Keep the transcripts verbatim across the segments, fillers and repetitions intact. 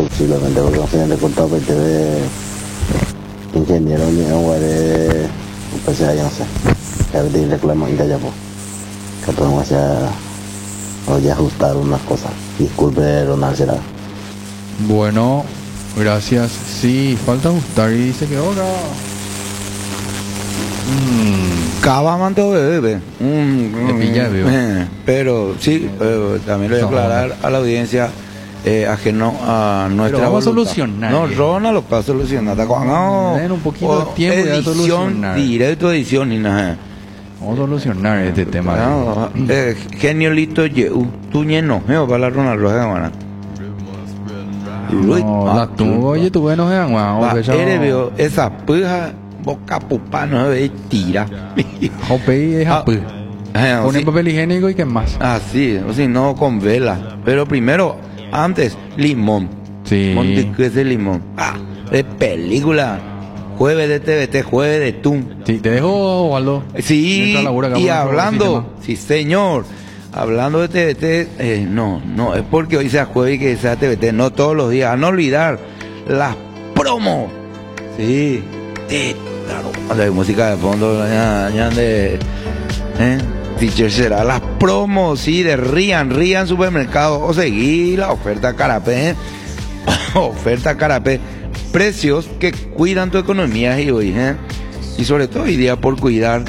posiblemente porque al final de cuentas pues te ve ingeniero ni agua de pues ya no sé que de reclamo y ya pues que podemos ya oye ajustar unas cosas. Disculpe Ronald será. Bueno, gracias. Sí, falta ajustar y se quedó acá. Mm, Cava manteo bebé. Mm, Te pilla, veo. eh, pero sí, eh, también le voy a aclarar a la audiencia eh, ajeno a nuestra Pero vamos a voluntad. solucionar. No, Rona lo va a solucionar. ¿Está con- no, Den un poquito de tiempo y ya edición, solucionar. directo edición y nada. Vamos a solucionar este tema. No, eh, geniolito Yeu, tú lleno, eh, para la Ronald Roja, mana. No, la tuvo, oye, tú bueno, eh, Va, vamos eres veo esa puja boca pupa no ve tira. Jope es Ah, apı. eh, o Ponen si- papel higiénico y qué más. Así, o si no con vela. Pero primero, antes, limón. Sí. Monte de limón. Ah, de película. Jueves de T V T, jueves de T U M. Sí, te dejo, Waldo. Sí, Mientras labura acá y por otro hablando, sí señor, hablando de T V T, eh, no, no, es porque hoy sea jueves y que sea T V T, no todos los días, a no olvidar las promos. Sí, sí, claro, cuando hay música de fondo, ya, ya de, eh, teacher será las promos, sí, de Rian, Rian Supermercado, o seguí la oferta Carapé, eh. Oferta Carapé, precios que cuidan tu economía y hoy, eh. Y sobre todo hoy día por cuidar.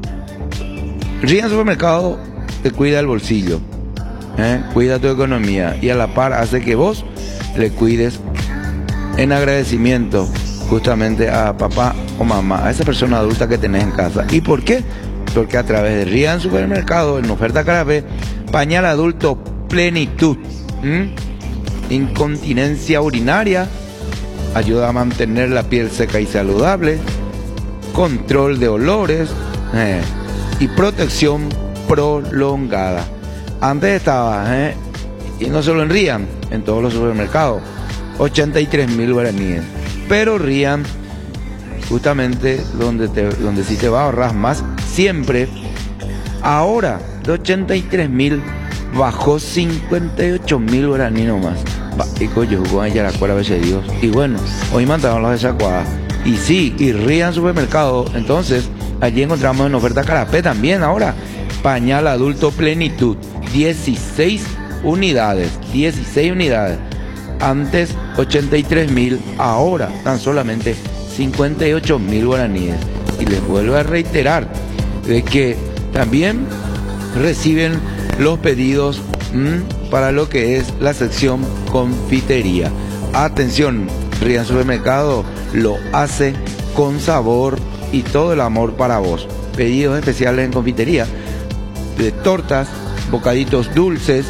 Rian Supermercado te cuida el bolsillo, ¿eh? Cuida tu economía y a la par hace que vos le cuides en agradecimiento justamente a papá o mamá, a esa persona adulta que tenés en casa. ¿Y por qué? Porque a través de Rian Supermercado, en oferta Carapé, pañal adulto plenitud, ¿m? Incontinencia urinaria, ayuda a mantener la piel seca y saludable, control de olores eh, y protección prolongada. Antes estaba, eh, y no solo en Rian, en todos los supermercados, ochenta y tres mil guaraníes. Pero Rian, justamente donde, te, donde sí te va a ahorrar más, siempre, ahora de ochenta y tres mil bajó cincuenta y ocho mil guaraníes nomás. Y coño, jugó allá la cuara de Dios. Y bueno, hoy mandaron los de Chacuada. Y sí, y Rian Supermercado, entonces, allí encontramos en oferta Carapé también ahora. Pañal adulto plenitud, dieciséis unidades, dieciséis unidades. Antes ochenta y tres mil, ahora tan solamente cincuenta y ocho mil guaraníes. Y les vuelvo a reiterar de que también reciben los pedidos mmm, para lo que es la sección confitería. Atención, Rian Supermercado lo hace con sabor y todo el amor para vos. Pedidos especiales en confitería de tortas, bocaditos dulces,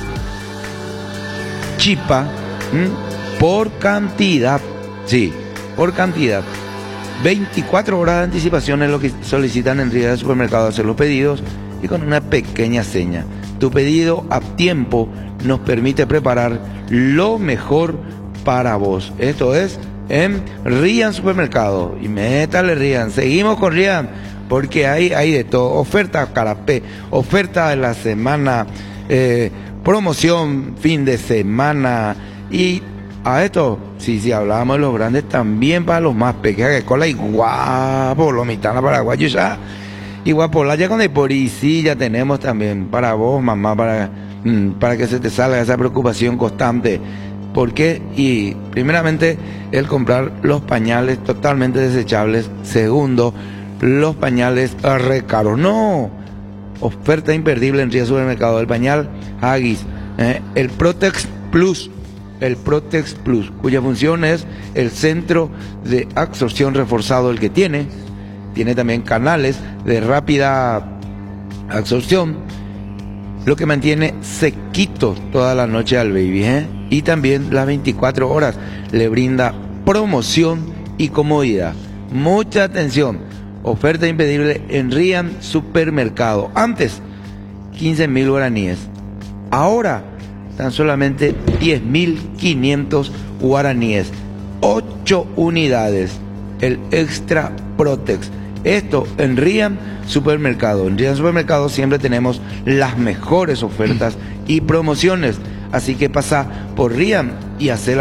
chipa, ¿m? Por cantidad, sí, por cantidad. veinticuatro horas de anticipación es lo que solicitan en Rian Supermercado hacer los pedidos y con una pequeña seña. Tu pedido a tiempo nos permite preparar lo mejor para vos. Esto es en Rian Supermercado. Y métale Rian. Seguimos con Rian porque hay, hay de todo. Oferta Carapé, oferta de la semana, eh, promoción fin de semana. Y a esto, sí, sí, hablábamos de los grandes, también para los más pequeños, que cola y guapo, lo mitad paraguayo ya. Y guapolaya con el porí, sí, ya tenemos también para vos, mamá, para, mm, para que se te salga esa preocupación constante. ¿Por qué? Y primeramente, el comprar los pañales totalmente desechables. Segundo, los pañales re caros. No, oferta imperdible en Rian Supermercado. El pañal Haggis, eh, el Protex Plus, el Protex Plus, cuya función es el centro de absorción reforzado, el que tiene. Tiene también canales de rápida absorción, lo que mantiene sequito toda la noche al baby, ¿eh? Y también las veinticuatro horas le brinda promoción y comodidad. Mucha atención, oferta impedible en Rian Supermercado. Antes, quince mil guaraníes. Ahora, tan solamente diez mil quinientos guaraníes. ocho unidades. El Extra Protex. Esto en Rian Supermercado. En Rian Supermercado siempre tenemos las mejores ofertas y promociones. Así que pasa por Rian y hacer